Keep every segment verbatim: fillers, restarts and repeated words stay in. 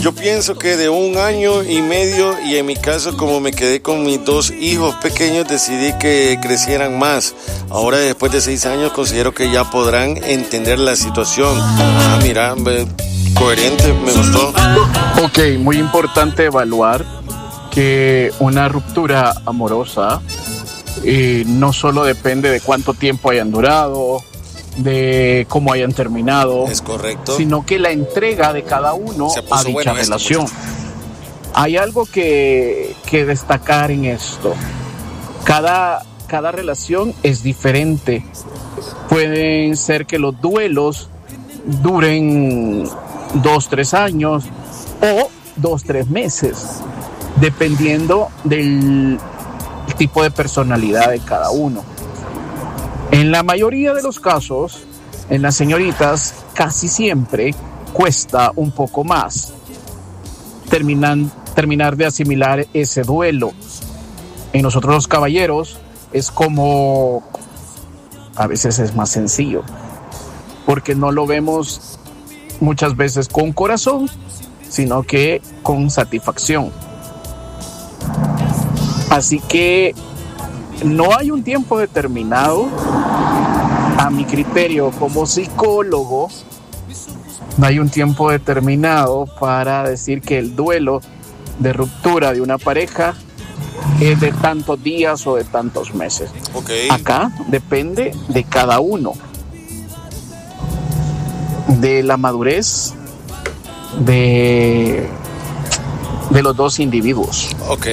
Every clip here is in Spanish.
Yo pienso que de un año y medio, y en mi caso, como me quedé con mis dos hijos pequeños, decidí que crecieran más. Ahora, después de seis años, considero que ya podrán entender la situación. Ah, mira, coherente, me gustó. Ok, muy importante evaluar que una ruptura amorosa eh, no solo depende de cuánto tiempo hayan durado, de cómo hayan terminado, es correcto, sino que la entrega de cada uno a dicha bueno relación. Esto, Hay algo que, que destacar en esto. Cada, cada relación es diferente. Pueden ser que los duelos duren dos, tres años o dos, tres meses, dependiendo del tipo de personalidad de cada uno. En la mayoría de los casos, en las señoritas, casi siempre cuesta un poco más terminan, terminar de asimilar ese duelo. En nosotros los caballeros es como, a veces es más sencillo, porque no lo vemos muchas veces con corazón, sino que con satisfacción. Así que no hay un tiempo determinado. A mi criterio como psicólogo, no hay un tiempo determinado para decir que el duelo de ruptura de una pareja es de tantos días o de tantos meses. Okay. Acá depende de cada uno, de la madurez de, de los dos individuos. Ok.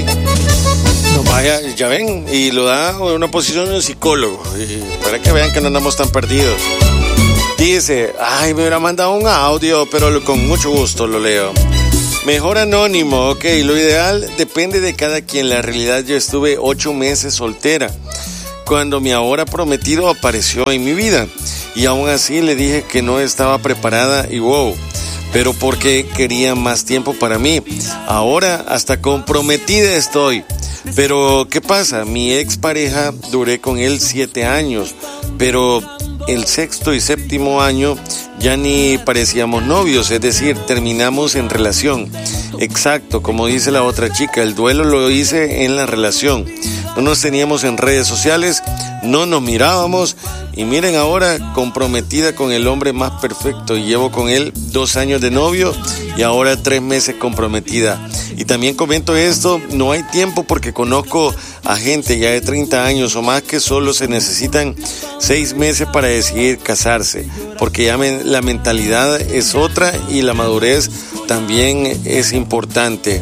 No, vaya, ya ven, y lo da en una posición de un psicólogo, y para que vean que no andamos tan perdidos. Dice, ay, me hubiera mandado un audio, pero lo, con mucho gusto lo leo. Mejor anónimo, ok, lo ideal depende de cada quien. La realidad, yo estuve ocho meses soltera cuando mi ahora prometido apareció en mi vida, y aún así le dije que no estaba preparada y wow, pero porque quería más tiempo para mí. Ahora hasta comprometida estoy. Pero ¿qué pasa? Mi expareja duré con él siete años, pero el sexto y séptimo año ya ni parecíamos novios, es decir, terminamos en relación. Exacto, como dice la otra chica, el duelo lo hice en la relación. No nos teníamos en redes sociales, no nos mirábamos, y miren ahora, comprometida con el hombre más perfecto, y llevo con él dos años de novio y ahora tres meses comprometida. Y también comento esto, no hay tiempo, porque conozco a gente ya de treinta años o más que solo se necesitan seis meses para decidir casarse, porque ya me, la mentalidad es otra y la madurez también es importante.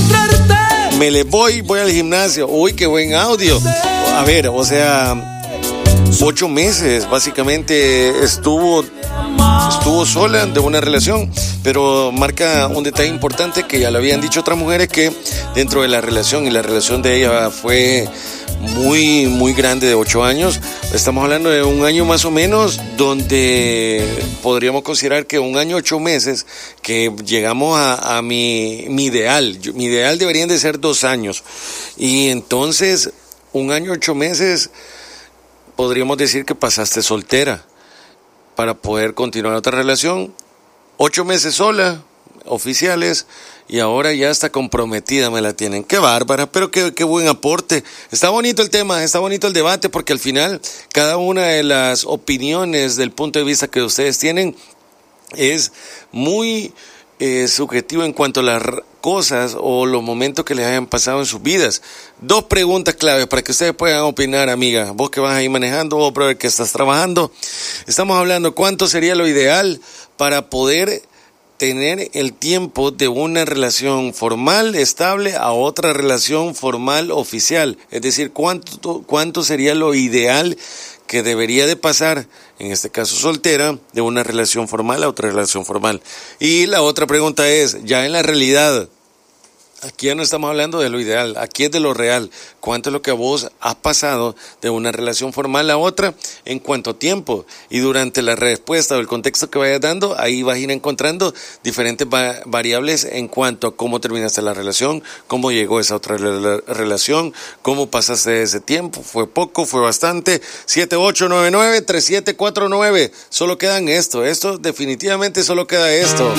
Me le voy, voy al gimnasio. Uy, qué buen audio. A ver, o sea, ocho meses básicamente estuvo estuvo sola de una relación, pero marca un detalle importante que ya lo habían dicho otras mujeres, que dentro de la relación, y la relación de ella fue muy, muy grande, de ocho años. Estamos hablando de un año más o menos, donde podríamos considerar que un año, ocho meses, que llegamos a, a mi, mi ideal. Yo, mi ideal deberían de ser dos años. Y entonces, un año, ocho meses, podríamos decir que pasaste soltera para poder continuar otra relación. Ocho meses sola, oficiales, y ahora ya está comprometida, me la tienen. Qué bárbara, pero qué, qué buen aporte. Está bonito el tema, está bonito el debate, porque al final cada una de las opiniones del punto de vista que ustedes tienen es muy eh, subjetivo en cuanto a las cosas o los momentos que les hayan pasado en sus vidas. Dos preguntas claves para que ustedes puedan opinar, amiga. Vos que vas ahí manejando, vos, brother, que estás trabajando. Estamos hablando cuánto sería lo ideal para poder tener el tiempo de una relación formal, estable, a otra relación formal, oficial. Es decir, cuánto, cuánto sería lo ideal que debería de pasar, en este caso soltera, de una relación formal a otra relación formal. Y la otra pregunta es, ya en la realidad, aquí ya no estamos hablando de lo ideal, aquí es de lo real. ¿Cuánto es lo que vos has pasado de una relación formal a otra? ¿En cuánto tiempo? Y durante la respuesta o el contexto que vayas dando, ahí vas a ir encontrando diferentes va- variables en cuanto a cómo terminaste la relación, cómo llegó esa otra re- relación, cómo pasaste ese tiempo, fue poco, fue bastante. siete ocho nueve nueve tres siete cuatro nueve, solo quedan esto, esto definitivamente solo queda esto.